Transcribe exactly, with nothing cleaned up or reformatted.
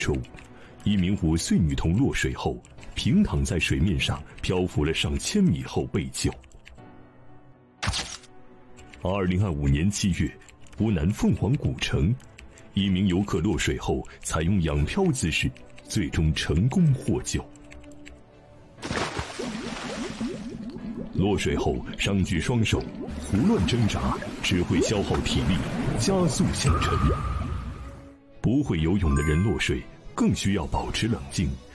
周，一名五岁女童落水后，平躺在水面上漂浮了上千米后被救。二零二五年七月，湖南凤凰古城，一名游客落水后采用仰漂姿势，最终成功获救。落水后上举双手，胡乱挣扎只会消耗体力，加速下沉。不会游泳的人落水更需要保持冷静，